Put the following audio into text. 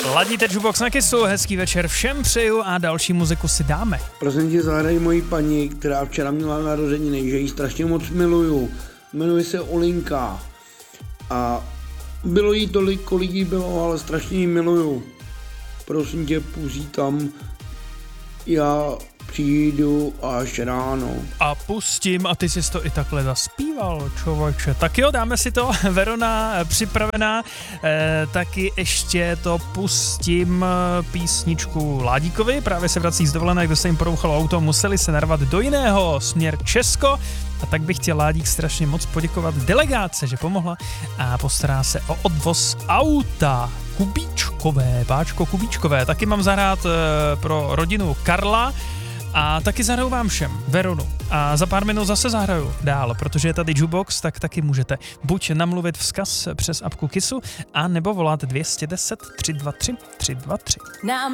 Ladíte Jukebox na Kissu, hezký večer všem přeju a další muziku si dáme. Prosím tě, zahraj moji paní, která včera měla narozeniny, že ji strašně moc miluju. Jmenuje se Olinka. A bylo jí tolik, kolik jí bylo, ale strašně ji miluju. Prosím tě, pustí tam. Já přijdu až ráno. A pustím, a ty jsi to i takhle zaspíval, člověče. Tak jo, dáme si to, Verona připravená, taky ještě to pustím písničku Ládíkovi, právě se vrací z dovolené, kdo se jim porouchalo auto, museli se narvat do jiného, směr Česko, a tak bych chtěl Ládík strašně moc poděkovat delegáce, že pomohla a postará se o odvoz auta. Kubíčkové, páčko Kubíčkové, taky mám zahrát pro rodinu Karla a taky zahraju vám všem Veronu a za pár minut zase zahraju dál, protože je tady Jukebox, tak taky můžete buď namluvit vzkaz přes apku Kissu a nebo volat 210 323 323.